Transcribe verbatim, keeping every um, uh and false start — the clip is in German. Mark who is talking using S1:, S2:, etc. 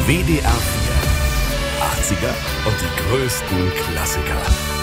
S1: W D R vier. achtziger und die größten Klassiker.